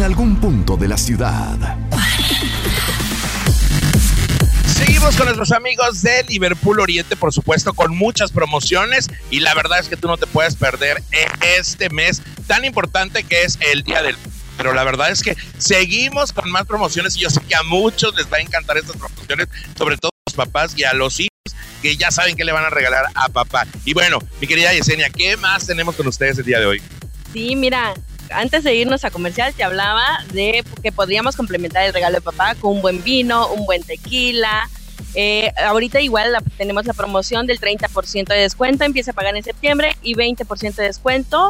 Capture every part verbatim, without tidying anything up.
algún punto de la ciudad. Seguimos con nuestros amigos de Liverpool Oriente, por supuesto, con muchas promociones, y la verdad es que tú no te puedes perder este mes tan importante que es el Día del... Pero la verdad es que seguimos con más promociones y yo sé que a muchos les va a encantar estas promociones, sobre todo a los papás y a los hijos que ya saben qué le van a regalar a papá. Y bueno, mi querida Yesenia, ¿qué más tenemos con ustedes el día de hoy? Sí, mira, antes de irnos a comercial te hablaba de que podríamos complementar el regalo de papá con un buen vino, un buen tequila. Eh, ahorita igual la, tenemos la promoción del treinta por ciento de descuento, empieza a pagar en septiembre, y veinte por ciento de descuento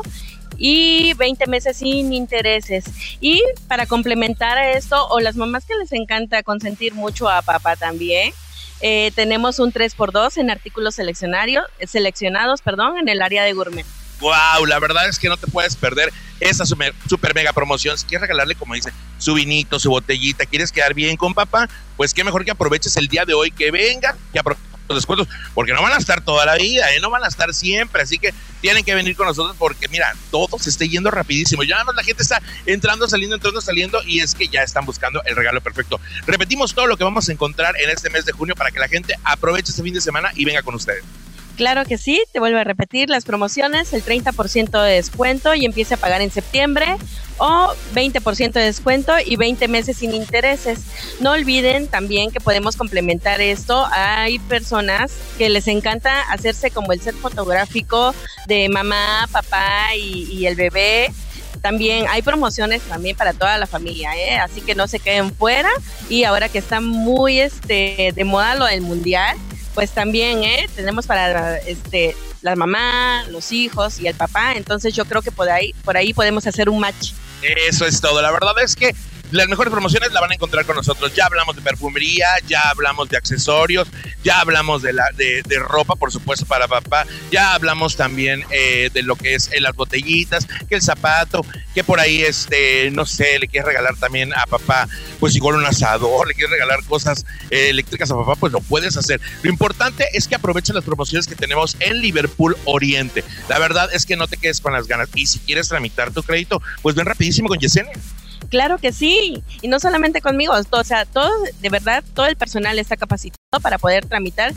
y veinte meses sin intereses. Y para complementar a esto, o las mamás que les encanta consentir mucho a papá también, eh, tenemos un tres por dos en artículos seleccionados, seleccionados perdón, en el área de gourmet. Wow, la verdad es que no te puedes perder esa super, super mega promoción. Si quieres regalarle, como dice, su vinito, su botellita, quieres quedar bien con papá, pues qué mejor que aproveches el día de hoy, que vengan, que aprovechen los descuentos, porque no van a estar toda la vida, ¿eh? No van a estar siempre, así que tienen que venir con nosotros porque mira, todo se está yendo rapidísimo, ya nada más la gente está entrando, saliendo, entrando, saliendo, y es que ya están buscando el regalo perfecto. Repetimos todo lo que vamos a encontrar en este mes de junio para que la gente aproveche este fin de semana y venga con ustedes. Claro que sí, te vuelvo a repetir las promociones, el treinta por ciento de descuento y empiece a pagar en septiembre, o veinte por ciento de descuento y veinte meses sin intereses. No olviden también que podemos complementar esto. Hay personas que les encanta hacerse como el set fotográfico de mamá, papá y, y el bebé. También hay promociones también para toda la familia, ¿eh? Así que no se queden fuera. Y ahora que está muy este de moda lo del mundial, pues también ¿eh? tenemos para este la mamá, los hijos y el papá. Entonces yo creo que por ahí, por ahí podemos hacer un match. Eso es todo. La verdad es que las mejores promociones la van a encontrar con nosotros. Ya hablamos de perfumería, ya hablamos de accesorios, ya hablamos de la de, de ropa, por supuesto, para papá. Ya hablamos también eh, de lo que es eh, las botellitas, que el zapato, que por ahí, este, no sé, le quieres regalar también a papá, pues igual un asador, le quieres regalar cosas eh, eléctricas a papá, pues lo puedes hacer. Lo importante es que aprovechen las promociones que tenemos en Liverpool Oriente. La verdad es que no te quedes con las ganas. Y si quieres tramitar tu crédito, pues ven rapidísimo con Yesenia. Claro que sí, y no solamente conmigo, todo, o sea, todo, de verdad, todo el personal está capacitado para poder tramitar,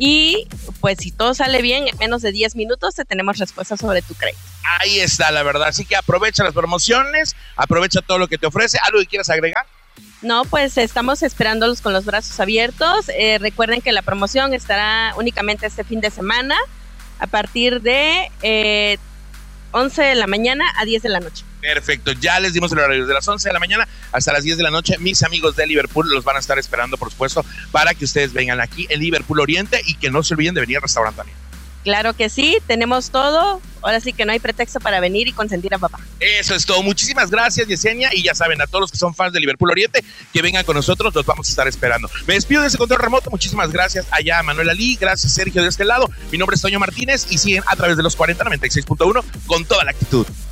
y pues si todo sale bien, en menos de diez minutos te tenemos respuesta sobre tu crédito. Ahí está, la verdad, así que aprovecha las promociones, aprovecha todo lo que te ofrece. ¿Algo que quieras agregar? No, pues estamos esperándolos con los brazos abiertos. Eh, recuerden que la promoción estará únicamente este fin de semana, a partir de eh, once de la mañana a diez de la noche. Perfecto, ya les dimos el horario de las once de la mañana hasta las diez de la noche. Mis amigos de Liverpool los van a estar esperando, por supuesto, para que ustedes vengan aquí en Liverpool Oriente y que no se olviden de venir al restaurante también. Claro que sí, tenemos todo. Ahora sí que no hay pretexto para venir y consentir a papá. Eso es todo. Muchísimas gracias, Yesenia. Y ya saben, a todos los que son fans de Liverpool Oriente, que vengan con nosotros, los vamos a estar esperando. Me despido de ese control remoto. Muchísimas gracias allá a Manuel Ali. Gracias, Sergio, de este lado. Mi nombre es Toño Martínez y siguen a través de los cuarenta noventa y seis punto uno con toda la actitud.